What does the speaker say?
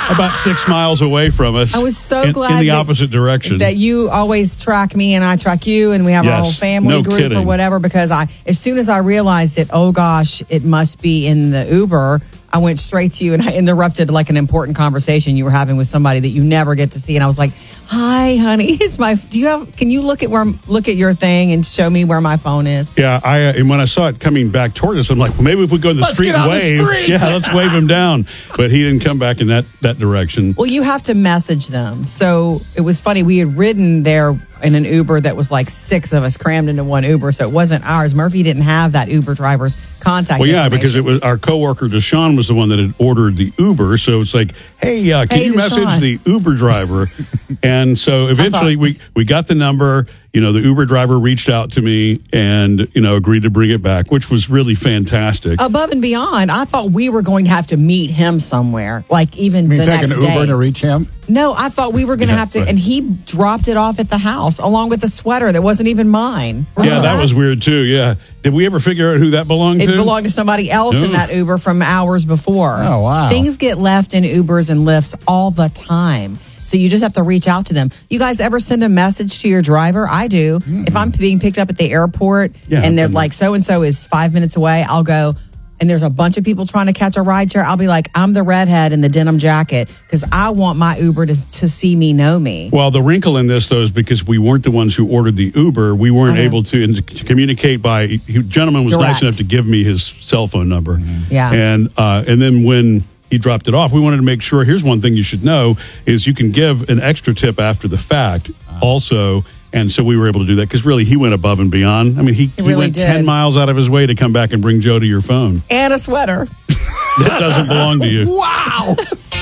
about 6 miles away from us. I was so glad in the opposite direction. That you always track me and I track you, and we have our whole family group kidding. or whatever. Because as soon as I realized it, oh gosh, it must be in the Uber. I went straight to you and I interrupted like an important conversation you were having with somebody that you never get to see. And I was like, "Hi, honey, can you look at your thing and show me where my phone is?" Yeah, and when I saw it coming back toward us, I'm like, well, maybe if we go in the street and wave. Let's wave him down. But he didn't come back in that direction. Well, you have to message them. So it was funny. We had ridden there in an Uber that was like 6 of us crammed into one Uber, so it wasn't ours. Murphy didn't have that Uber driver's contact. Well, yeah, because it was our coworker Deshaun was the one that had ordered the Uber, so it's like, hey, can you message the Uber driver? And so eventually we got the number. You know, the Uber driver reached out to me and, agreed to bring it back, which was really fantastic. Above and beyond, I thought we were going to have to meet him somewhere, like even the next day. You mean take an Uber to reach him? No, I thought we were going to have to, and he dropped it off at the house along with the sweater that wasn't even mine. Yeah, that was weird too, yeah. Did we ever figure out who that belonged to? It belonged to somebody else in that Uber from hours before. Oh, wow. Things get left in Ubers and Lyfts all the time. So you just have to reach out to them. You guys ever send a message to your driver? I do. If I'm being picked up at the airport and they're like, so-and-so is 5 minutes away, I'll go, and there's a bunch of people trying to catch a ride share. I'll be like, I'm the redhead in the denim jacket because I want my Uber to see me, know me. Well, the wrinkle in this, though, is because we weren't the ones who ordered the Uber. We weren't able to communicate the gentleman was nice enough to give me his cell phone number. Yeah. And then when he dropped it off, we wanted to make sure, here's one thing you should know, is you can give an extra tip after the fact also. And so we were able to do that because really he went above and beyond. I mean, he really went did. 10 miles out of his way to come back and bring Joe to your phone. And a sweater. That doesn't belong to you. Wow.